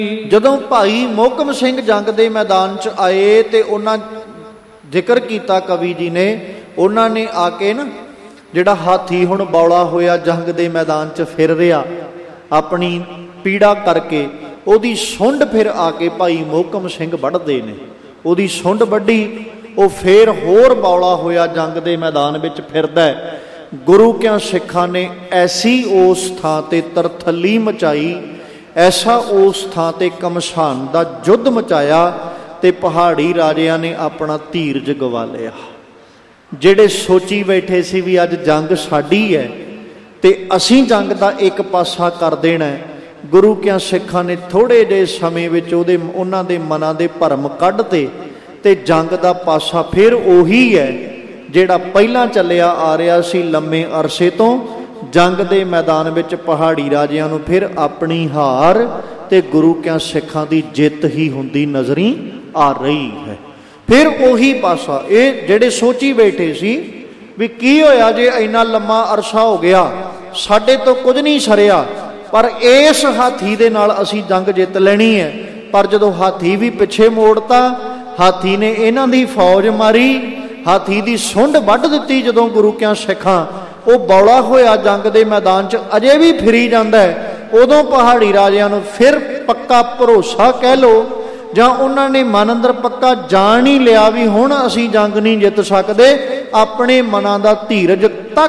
ਜਦੋਂ ਭਾਈ ਮੋਹਕਮ ਸਿੰਘ ਜੰਗ ਦੇ ਮੈਦਾਨ 'ਚ ਆਏ ਤੇ ਉਹਨਾਂ ਜ਼ਿਕਰ ਕੀਤਾ ਕਵੀ ਜੀ ਨੇ, ਉਹਨਾਂ ਨੇ ਆ ਕੇ ਨਾ ਜਿਹੜਾ ਹਾਥੀ ਹੁਣ ਬੌਲਾ ਹੋਇਆ ਜੰਗ ਦੇ ਮੈਦਾਨ 'ਚ ਫਿਰ ਰਿਹਾ ਆਪਣੀ ਪੀੜਾ ਕਰਕੇ, ਉਹਦੀ ਸੁੰਡ ਫਿਰ ਆ ਕੇ ਭਾਈ ਮੋਹਕਮ ਸਿੰਘ ਵੱਢਦੇ ਨੇ। ਉਹਦੀ ਸੁੰਡ ਵੱਢੀ, ਉਹ ਫੇਰ ਹੋਰ ਬੌਲਾ ਹੋਇਆ ਜੰਗ ਦੇ ਮੈਦਾਨ ਵਿੱਚ ਫਿਰਦਾ ਹੈ। ਗੁਰੂ ਕਿਆਂ ਸਿੱਖਾਂ ਨੇ ਐਸੀ ਉਸ ਥਾਂ ਤੇ ਤਰਥੱਲੀ ਮਚਾਈ, ਐਸਾ ਉਸ ਥਾਂ ਤੇ ਕਮਸ਼ਾਨ ਦਾ ਯੁੱਧ ਮਚਾਇਆ ਤੇ ਪਹਾੜੀ ਰਾਜਿਆਂ ਨੇ ਆਪਣਾ ਧੀਰਜ ਗਵਾ ਲਿਆ। ਜਿਹੜੇ ਸੋਚੀ ਬੈਠੇ ਸੀ ਵੀ ਅੱਜ ਜੰਗ ਸਾਡੀ ਹੈ ਤੇ ਅਸੀਂ ਜੰਗ ਦਾ ਇੱਕ ਪਾਸਾ ਕਰ ਦੇਣਾ, ਗੁਰੂ ਕਿਆਂ ਸਿੱਖਾਂ ਨੇ ਥੋੜ੍ਹੇ ਜਿਹੇ ਸਮੇਂ ਵਿੱਚ ਉਹਨਾਂ ਦੇ ਮਨਾਂ ਦੇ ਭਰਮ ਕੱਢਤੇ ਤੇ ਜੰਗ ਦਾ ਪਾਸਾ ਫਿਰ ਉਹੀ ਹੈ ਜਿਹੜਾ ਪਹਿਲਾਂ ਚੱਲਿਆ ਆ ਰਿਹਾ ਸੀ ਲੰਮੇ ਅਰਸੇ ਤੋਂ। ਜੰਗ ਦੇ ਮੈਦਾਨ ਵਿੱਚ ਪਹਾੜੀ ਰਾਜਿਆਂ ਨੂੰ ਫਿਰ ਆਪਣੀ ਹਾਰ ਤੇ ਗੁਰੂ ਕਿਆਂ ਸਿੱਖਾਂ ਦੀ ਜਿੱਤ ਹੀ ਹੁੰਦੀ ਨਜ਼ਰੀ ਆ ਰਹੀ ਹੈ। ਫਿਰ ਉਹੀ ਪਾਸਾ, ਇਹ ਜਿਹੜੇ ਸੋਚੀ ਬੈਠੇ ਸੀ ਵੀ ਕੀ ਹੋਇਆ ਜੇ ਇੰਨਾ ਲੰਮਾ ਅਰਸਾ ਹੋ ਗਿਆ, ਸਾਡੇ ਤੋਂ ਕੁਝ ਨਹੀਂ ਸਰਿਆ, ਪਰ ਇਸ ਹਾਥੀ ਦੇ ਨਾਲ ਅਸੀਂ ਜੰਗ ਜਿੱਤ ਲੈਣੀ ਹੈ। ਪਰ ਜਦੋਂ ਹਾਥੀ ਵੀ ਪਿੱਛੇ ਮੋੜਤਾ, ਹਾਥੀ ਨੇ ਇਹਨਾਂ ਦੀ ਫੌਜ ਮਾਰੀ, ਹਾਥੀ ਦੀ ਸੁੰਡ ਵੱਢ ਦਿੱਤੀ। ਜਦੋਂ ਗੁਰੂ ਕਿਆਂ ਸਿੱਖਾਂ, ਉਹ ਬੌਲਾ ਹੋਇਆ ਜੰਗ ਦੇ ਮੈਦਾਨ 'ਚ ਅਜੇ ਵੀ ਫਿਰੀ ਜਾਂਦਾ ਹੈ, ਉਦੋਂ ਪਹਾੜੀ ਰਾਜਿਆਂ ਨੂੰ ਫਿਰ ਪੱਕਾ ਭਰੋਸਾ ਕਹਿ ਲਓ ਜਾਂ ਉਹਨਾਂ ਨੇ ਮਨ ਅੰਦਰ ਪੱਕਾ ਜਾਣ ਹੀ ਲਿਆ ਵੀ ਹੁਣ ਅਸੀਂ ਜੰਗ ਨਹੀਂ ਜਿੱਤ ਸਕਦੇ। ਆਪਣੇ ਮਨਾਂ ਦਾ ਧੀਰਜ ਤੱਕ